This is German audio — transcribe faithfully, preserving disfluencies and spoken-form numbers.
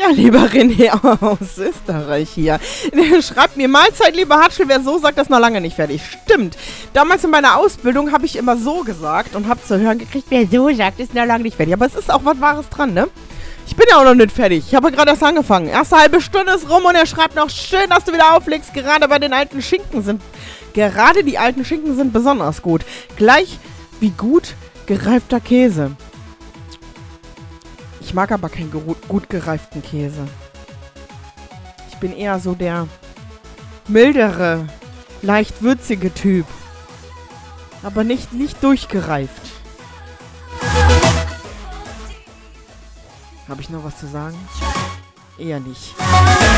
Ja, lieber René aus Österreich hier. Der schreibt mir, Mahlzeit, lieber Hatschel, wer so sagt, das ist noch lange nicht fertig. Stimmt. Damals in meiner Ausbildung habe ich immer so gesagt und habe zu hören gekriegt, wer so sagt, ist noch lange nicht fertig. Aber es ist auch was Wahres dran, ne? Ich bin ja auch noch nicht fertig. Ich habe gerade erst angefangen. Erste halbe Stunde ist rum und er schreibt noch, schön, dass du wieder auflegst. Gerade bei den alten Schinken sind, gerade die alten Schinken sind besonders gut. Gleich wie gut gereifter Käse. Ich mag aber keinen gut gereiften Käse. Ich bin eher so der mildere, leicht würzige Typ. Aber nicht, nicht durchgereift. Habe ich noch was zu sagen? Eher nicht.